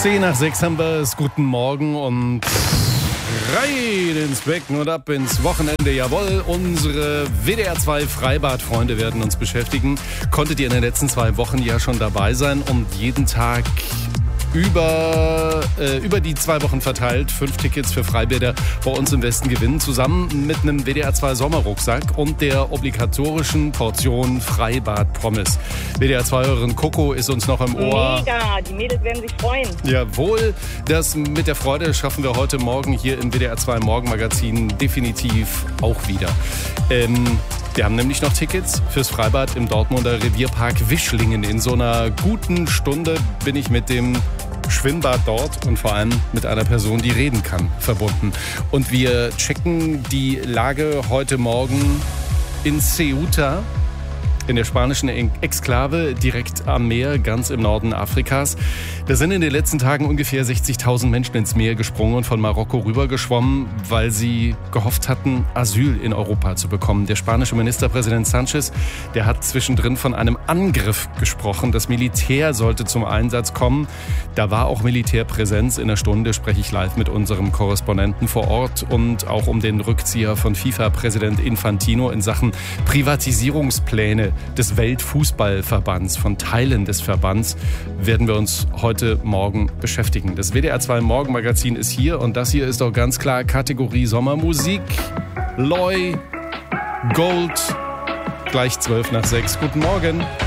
10 nach 6 haben wir es. Guten Morgen und rein ins Becken und ab ins Wochenende. Jawohl, unsere WDR 2 Freibad-Freunde werden uns beschäftigen. Konntet ihr in den letzten 2 Wochen ja schon dabei sein und jeden Tag über die 2 Wochen verteilt 5 Tickets für Freibäder bei uns im Westen gewinnen, zusammen mit einem WDR 2 Sommerrucksack und der obligatorischen Portion Freibad-Pommes. WDR 2 euren Coco ist uns noch im Ohr. Mega, die Mädels werden sich freuen. Jawohl, das mit der Freude schaffen wir heute Morgen hier im WDR 2 Morgenmagazin definitiv auch wieder. Wir haben nämlich noch Tickets fürs Freibad im Dortmunder Revierpark Wischlingen. In so einer guten Stunde bin ich mit dem Schwimmbad dort und vor allem mit einer Person, die reden kann, verbunden. Und wir checken die Lage heute Morgen in Ceuta, in der spanischen Exklave, direkt am Meer, ganz im Norden Afrikas. Da sind in den letzten Tagen ungefähr 60.000 Menschen ins Meer gesprungen und von Marokko rübergeschwommen, weil sie gehofft hatten, Asyl in Europa zu bekommen. Der spanische Ministerpräsident Sánchez, der hat zwischendrin von einem Angriff gesprochen. Das Militär sollte zum Einsatz kommen. Da war auch Militärpräsenz. In einer Stunde spreche ich live mit unserem Korrespondenten vor Ort und auch um den Rückzieher von FIFA-Präsident Infantino in Sachen Privatisierungspläne des Weltfußballverbands, von Teilen des Verbands, werden wir uns heute Morgen beschäftigen. Das WDR 2 Morgenmagazin ist hier und das hier ist doch ganz klar Kategorie Sommermusik. Loy, Gold, gleich 12 nach 6. Guten Morgen.